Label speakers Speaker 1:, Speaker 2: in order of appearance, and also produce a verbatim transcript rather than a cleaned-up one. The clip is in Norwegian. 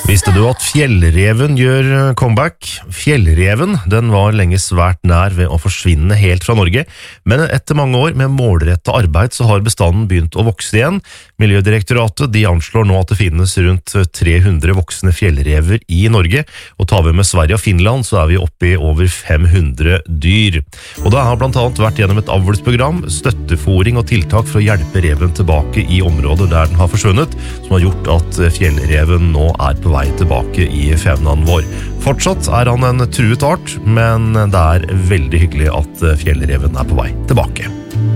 Speaker 1: Visste du at fjellreven gjør comeback? Fjellreven, den var lenge svært nær ved å forsvinne helt fra Norge, men etter mange år med målrettet arbeid så har bestanden begynt å vokse igjen. Miljødirektoratet de anslår nå at det finnes rundt tre hundre voksne fjellrever i Norge, og tar vi med Sverige og Finland så er vi oppe i over fem hundre dyr. Og det har blant annet vært gjennom et avlsprogram, støttefòring og tiltak for å hjelpe reven tilbake i områder der den har forsvunnet, som har gjort at fjellreven nå er på vei tilbake i faunaen vår. Fortsatt er han en truet art, men det er veldig hyggelig at fjellreven er på vei tilbake.